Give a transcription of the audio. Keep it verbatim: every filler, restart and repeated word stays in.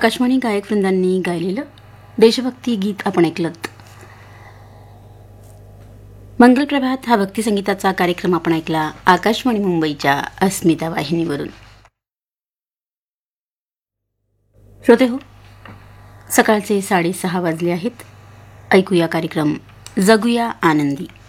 आकाशवाणी गायक वृंदांनी गायलेलं देशभक्ती गीत आपण ऐकलत. मंगल प्रभात हा भक्तिसंगीताचा कार्यक्रम आपण ऐकला आकाशवाणी मुंबईच्या अस्मिता वाहिनीवरून. श्रोते हो, सकाळचे साडेसहा वाजले आहेत. ऐकूया कार्यक्रम जगूया आनंदी.